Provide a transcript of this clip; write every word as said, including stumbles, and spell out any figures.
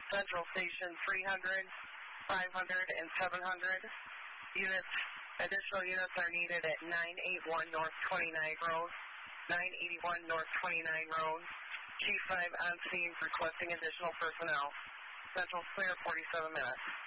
Central Station three hundred, five hundred, and seven hundred. Units, additional units are needed at nine eighty-one North twenty-ninth Road, nine eighty-one North twenty-ninth Road. Chief five on scene requesting additional personnel. Central clear forty-seven minutes.